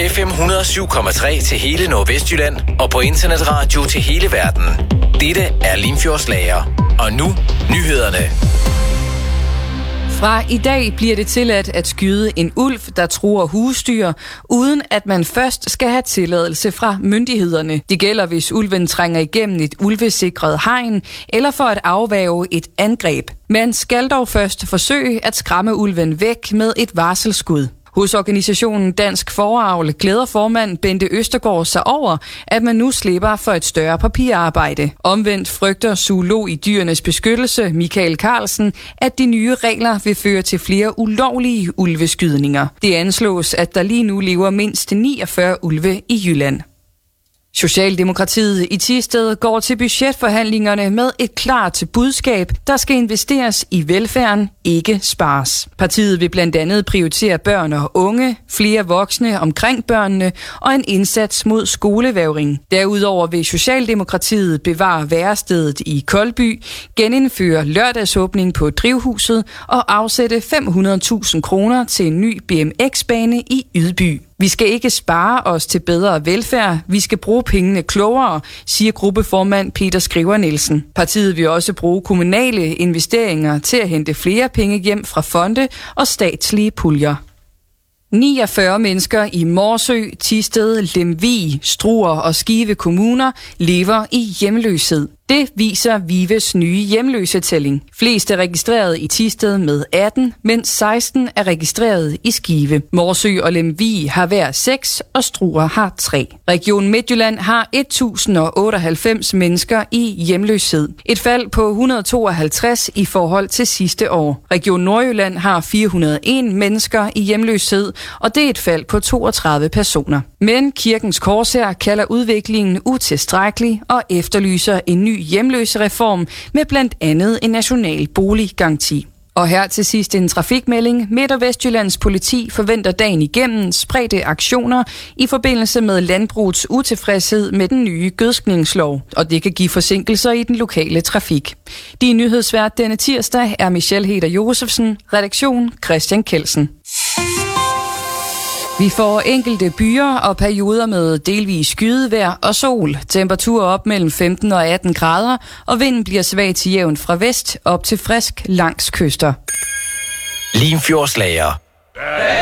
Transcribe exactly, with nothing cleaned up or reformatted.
F M et hundrede og syv komma tre til hele Nordvestjylland og på internetradio til hele verden. Dette er Limfjordslager. Og nu nyhederne. Fra i dag bliver det tilladt at skyde en ulv, der truer husdyr, uden at man først skal have tilladelse fra myndighederne. Det gælder, hvis ulven trænger igennem et ulvesikret hegn, eller for at afværge et angreb. Man skal dog først forsøge at skræmme ulven væk med et varselsskud. Hos organisationen Dansk Fåreavl glæder formand Bente Østergaard sig over, at man nu slipper for et større papirarbejde. Omvendt frygter zoolog i Dyrenes Beskyttelse, Michael Carlsen, at de nye regler vil føre til flere ulovlige ulveskydninger. Det anslås, at der lige nu lever mindst niogfyrre ulve i Jylland. Socialdemokratiet i Thisted går til budgetforhandlingerne med et klart budskab, der skal investeres i velfærden, ikke spares. Partiet vil blandt andet prioritere børn og unge, flere voksne omkring børnene og en indsats mod skolevægring. Derudover vil Socialdemokratiet bevare værestedet i Koldby, genindføre lørdagsåbning på drivhuset og afsætte fem hundrede tusind kroner til en ny B M X-bane i Ydby. Vi skal ikke spare os til bedre velfærd, vi skal bruge pengene klogere, siger gruppeformand Peter Skriver Nielsen. Partiet vil også bruge kommunale investeringer til at hente flere penge hjem fra fonde og statslige puljer. niogfyrre mennesker i Morsø, Thisted, Lemvig, Struer og Skive kommuner lever i hjemløshed. Det viser Vives nye hjemløsetælling. Flest er registreret i Thisted med atten, mens seksten er registreret i Skive. Morsø og Lemvig har hver seks, og Struer har tre. Region Midtjylland har et tusind otteoghalvfems mennesker i hjemløshed. Et fald på et hundrede og tooghalvtreds i forhold til sidste år. Region Nordjylland har fire hundrede og en mennesker i hjemløshed, og det er et fald på toogtredive personer. Men Kirkens Korshær kalder udviklingen utilstrækkelig og efterlyser en ny hjemløsereform med blandt andet en national boliggaranti. Og her til sidst en trafikmelding. Midt- og Vestjyllands politi forventer dagen igennem spredte aktioner i forbindelse med landbrugets utilfredshed med den nye gødskningslov, og det kan give forsinkelser i den lokale trafik. Din nyhedsvært denne tirsdag er Michelle Heder Josefsen, redaktion Christian Kelsen. Vi får enkelte byer og perioder med delvis skydevejr og sol. Temperaturer op mellem femten og atten grader, og vinden bliver svag til jævn fra vest op til frisk langs kyster. Limfjordslager.